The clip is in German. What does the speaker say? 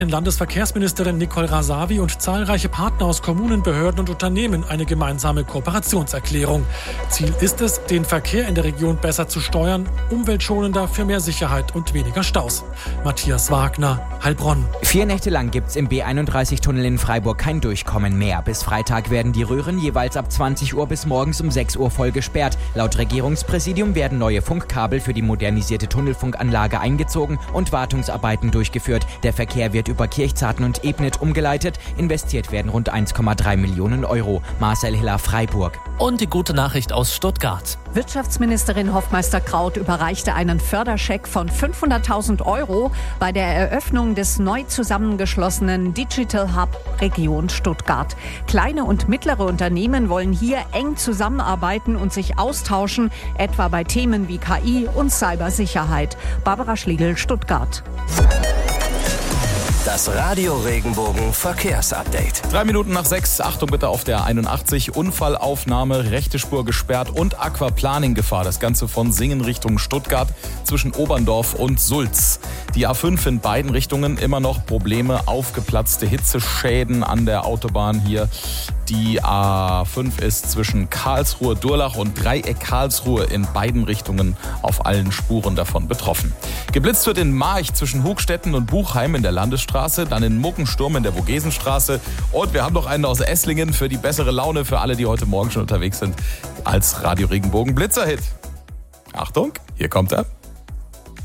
Landesverkehrsministerin Nicole Rasavi und zahlreiche Partner aus Kommunen, Behörden und Unternehmen eine gemeinsame Kooperationserklärung. Ziel ist es, den Verkehr in der Region besser zu steuern, umweltschonender für mehr Sicherheit und weniger Staus. Matthias Wagner, Heilbronn. 4 Nächte lang gibt's im B31-Tunnel in Freiburg kein Durchkommen mehr. Bis Freitag werden die Röhren jeweils ab 20 Uhr bis morgens um 6 Uhr voll gesperrt. Laut Regierungspräsidium werden neue Funkkabel für die modernisierte Tunnelfunkanlage eingezogen und Wartungsarbeiten durchgeführt. Der Verkehr wird über Kirchzarten und Ebnet umgeleitet. Investiert werden rund 1,3 Millionen Euro. Marcel Hiller, Freiburg. Und die gute Nachricht aus Stuttgart. Wirtschaftsministerin Hofmeister-Kraut überreichte einen Förderscheck von 500.000 Euro bei der Eröffnung des neu zusammengeschlossenen Digital Hub Region Stuttgart. Kleine und mittlere Unternehmen wollen hier eng zusammenarbeiten und sich austauschen, etwa bei Themen wie KI und Cybersicherheit. Barbara Schlegel, Stuttgart. Das Radio Regenbogen Verkehrsupdate. 3 Minuten nach 6. Achtung bitte auf der 81. Unfallaufnahme, rechte Spur gesperrt und Aquaplaning-Gefahr. Das Ganze von Singen Richtung Stuttgart zwischen Oberndorf und Sulz. Die A5 in beiden Richtungen immer noch Probleme, aufgeplatzte Hitzeschäden an der Autobahn hier. Die A5 ist zwischen Karlsruhe, Durlach und Dreieck Karlsruhe in beiden Richtungen auf allen Spuren davon betroffen. Geblitzt wird in March zwischen Hochstetten und Buchheim in der Landesstraße, dann in Muckensturm in der Vogesenstraße und wir haben noch einen aus Esslingen für die bessere Laune für alle, die heute Morgen schon unterwegs sind, als Radio Regenbogen Blitzerhit. Achtung, hier kommt er.